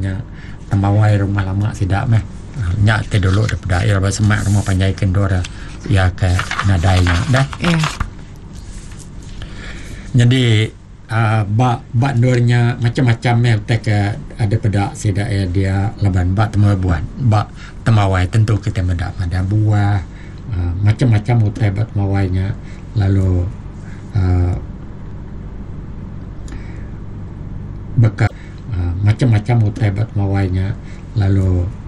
nya tambawai rumah lama sidak meh nya te dulu daripada air semak rumah panjai kendor ya ke nadainya dah. Jadi bak dornya macam-macam meh tek ada pada sidak dia laban bak temabuan bak temawai tentu kita medak ada buah macam-macam utai bak temawainya lalu bekas macam-macam utai bak temawainya lalu